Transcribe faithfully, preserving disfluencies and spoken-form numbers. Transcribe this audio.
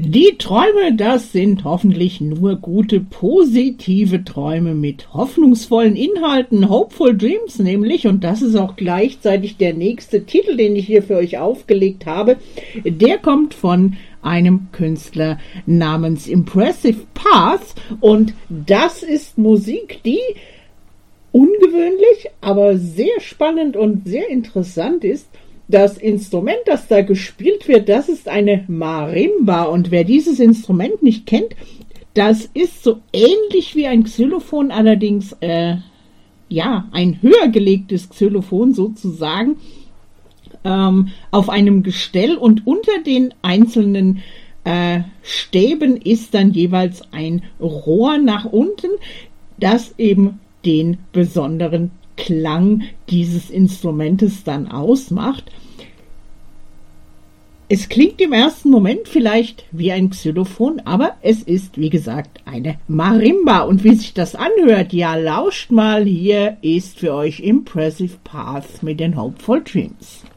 Die Träume, das sind hoffentlich nur gute, positive Träume mit hoffnungsvollen Inhalten, Hopeful Dreams nämlich, und das ist auch gleichzeitig der nächste Titel, den ich hier für euch aufgelegt habe. Der kommt von einem Künstler namens Impressive Path, und das ist Musik, die ungewöhnlich, aber sehr spannend und sehr interessant ist. Das Instrument, das da gespielt wird, das ist eine Marimba, und wer dieses Instrument nicht kennt, das ist so ähnlich wie ein Xylophon, allerdings äh, ja, ein höher gelegtes Xylophon sozusagen, ähm, auf einem Gestell, und unter den einzelnen äh, Stäben ist dann jeweils ein Rohr nach unten, das eben den besonderen Klang dieses Instrumentes dann ausmacht. Es klingt im ersten Moment vielleicht wie ein Xylophon, aber es ist, wie gesagt, eine Marimba. Und wie sich das anhört, ja, lauscht mal, hier ist für euch Impressive Path mit den Hopeful Dreams.